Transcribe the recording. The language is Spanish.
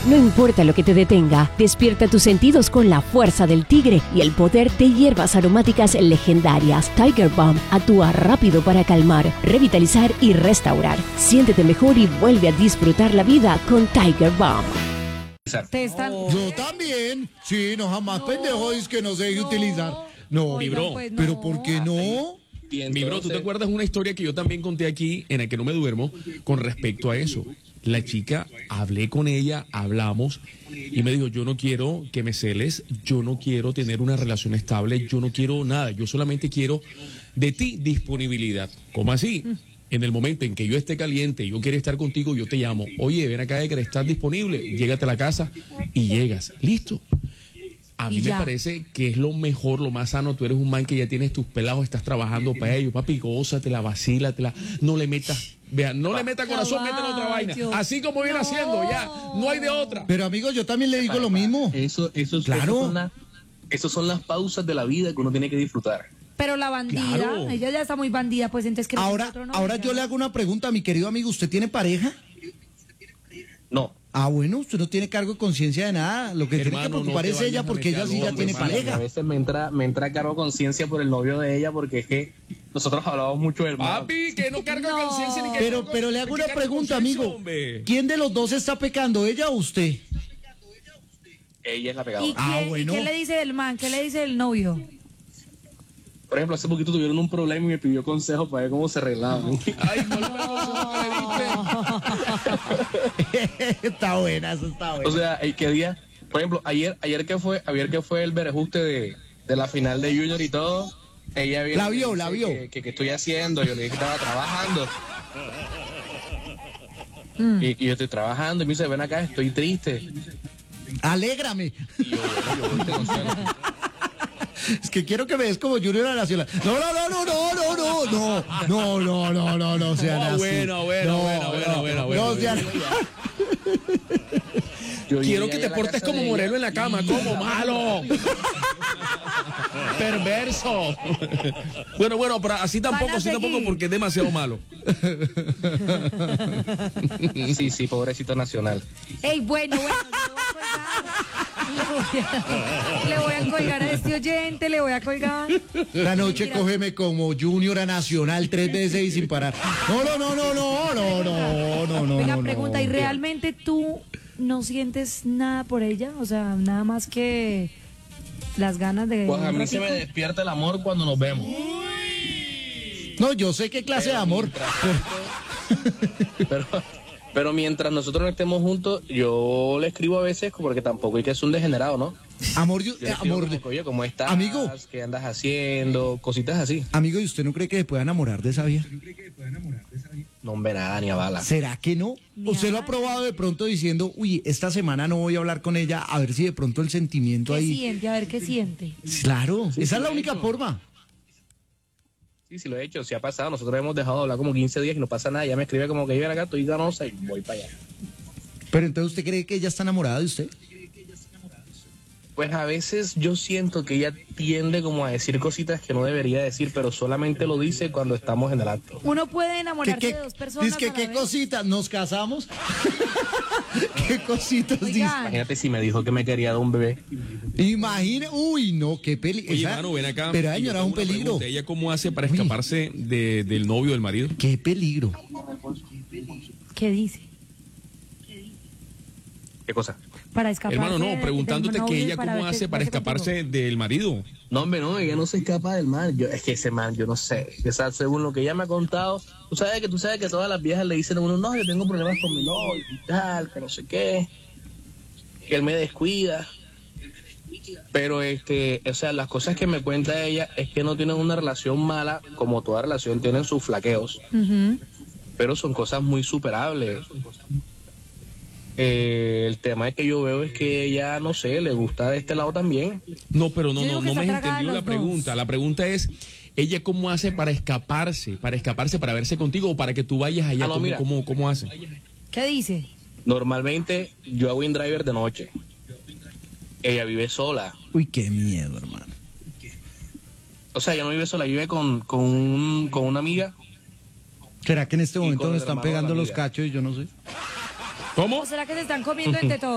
No importa lo que te detenga, despierta tus sentidos con la fuerza del tigre y el poder de hierbas aromáticas legendarias. Tiger Balm actúa rápido para calmar, revitalizar y restaurar. Siéntete mejor y vuelve a disfrutar la vida con Tiger Balm. Yo también. Sí, no, jamás pendejo es que no sé utilizar. No, Mi bro, pues, pero ¿por qué no? Mi bro, ¿tú te acuerdas una historia que yo también conté aquí en la que no me duermo con respecto a eso? La chica, hablé con ella, hablamos y me dijo, yo no quiero que me celes, yo no quiero tener una relación estable, yo no quiero nada, yo solamente quiero de ti disponibilidad. ¿Cómo así? En el momento en que yo esté caliente y yo quiero estar contigo, yo te llamo. Oye, ven acá, que estás disponible, llégate a la casa y llegas. Listo. A mí me parece que es lo mejor, lo más sano. Tú eres un man que ya tienes tus pelados, estás trabajando para ellos. Papi, gózatela, vacílatela. No le metas, vean, no le metas corazón, métele otra vaina. Así como viene haciendo, ya. No hay de otra. Pero amigo, yo también le digo lo mismo. Claro. Esas son las pausas de la vida que uno tiene que disfrutar. Pero la bandida, Claro. ella ya está muy bandida, pues entonces que Ahora yo le hago una pregunta a mi querido amigo. ¿Usted tiene pareja? No. Ah, bueno, usted no tiene cargo de conciencia de nada. Lo que tiene que Hermano, preocupar no te es ella vayas a porque ella meter sí ya al tiene hombre, pareja. A veces me entra cargo de conciencia por el novio de ella porque es que nosotros hablamos mucho del mar. Papi, que no carga conciencia ni que... Pero le hago una pregunta, amigo. Hombre. ¿Quién de los dos está pecando, ella o usted? Ella es la ¿Y, pegada. bueno. ¿qué le dice el man? ¿Qué le dice el novio? Por ejemplo, hace poquito tuvieron un problema y me pidió consejo para ver cómo se arreglaban. Ay, ¿cuál fue el consejo que le diste? Está buena, eso está buena. O sea, ¿qué día? Por ejemplo, ayer que fue el berejuste de la final de Junior y todo, ella La vio. Que estoy haciendo, yo le dije que estaba trabajando. Y yo estoy trabajando y me dice, ven acá, estoy triste. Alégrame. Y yo te consuelo. Es que quiero que me des como Junior a la Nacional. No, sean así. Bueno. No sean... Quiero que te portes como Morelo en la cama, como malo. Perverso. Bueno, pero así tampoco, porque es demasiado malo. Sí, pobrecito Nacional. Ey, bueno, le voy a colgar a este oyente, le voy a colgar. La noche cógeme como Junior a Nacional 3 veces y sin parar. No. Venga, pregunta, ¿y realmente tú no sientes nada por ella? O sea, nada más que las ganas de... Pues a mí se me despierta el amor cuando nos vemos. No, yo sé qué clase de amor. Pero mientras nosotros no estemos juntos, yo le escribo a veces porque tampoco hay que ser un degenerado, ¿no? Amor, Yo le escribo como, oye, ¿cómo estás? Amigo. ¿Qué andas haciendo? Cositas así. Amigo, ¿y usted no cree que se pueda enamorar de esa vieja? No, hombre, nada, ni a bala. ¿Será que no? ¿Usted lo ha probado de pronto diciendo, uy, esta semana no voy a hablar con ella, a ver si de pronto el sentimiento ¿Qué ahí... siente? A ver, ¿qué siente? Claro, Sí, esa sí, es la de única hecho. forma. Sí, lo he hecho, sí ha pasado. Nosotros hemos dejado de hablar como 15 días y no pasa nada. Ya me escribe como que yo acá, estoy ganosa y voy para allá. Pero entonces, ¿usted cree que ella está enamorada de usted? Pues a veces yo siento que ella tiende como a decir cositas que no debería decir, pero solamente lo dice cuando estamos en el acto. Uno puede enamorarse de dos personas. Dice que qué cositas, ¿nos casamos? ¿Qué cositas dice? Imagínate si me dijo que me quería dar un bebé. Imagina, uy, no, qué peligro. Oye, mano, ven acá. Pero Y yo señora, tengo un una peligro. pregunta. ¿Ella cómo hace para escaparse del novio, del marido? Qué peligro. ¿Qué dice? ¿Qué cosa? Para escapar. Hermano, no, preguntándote que ella cómo hace para escaparse del marido. No, hombre, no, ella no se escapa del man. Es que ese man, yo no sé. O sea, según lo que ella me ha contado, tú sabes que todas las viejas le dicen a uno, no, yo tengo problemas con mi novio y tal, que no sé qué, que él me descuida. Pero o sea, las cosas que me cuenta ella es que no tienen una relación mala, como toda relación tienen sus flaqueos, pero son cosas muy superables. El tema que yo veo es que ella, no sé, le gusta de este lado también. No, pero no Yo digo que me has está tragada entendido la los pregunta. dos. La pregunta es, ¿ella cómo hace para escaparse, para verse contigo o para que tú vayas allá? no, mira. ¿Cómo hace? ¿Qué dice? Normalmente yo hago InDriver de noche. Ella vive sola. Uy, qué miedo, hermano. O sea, ella no vive sola, vive con una amiga. ¿Será que en este Y momento con nos el están hermano de la pegando los amiga. cachos y yo no sé? ¿Cómo? ¿O será que se están comiendo entre todos?